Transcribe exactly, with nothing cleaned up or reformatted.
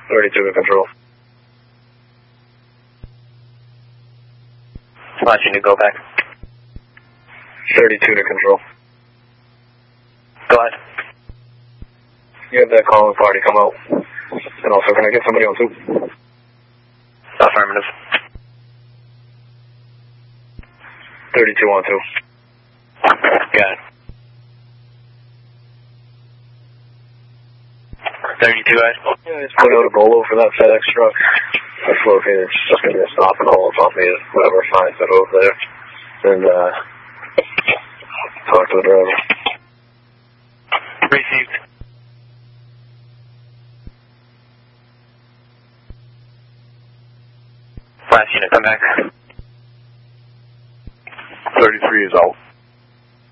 thirty-two to control. Last unit, go back. thirty-two to control. Go ahead. You have that calling party come out. And also, can I get somebody on too? Affirmative. thirty-two on two. Got it. thirty-two, guys. Yeah, just put out a bolo for that FedEx truck. That's located. It's just going to be a stop and hold off me, whatever signs that over there. And, uh, talk to the driver. Received. Last unit, come back. thirty-three is out.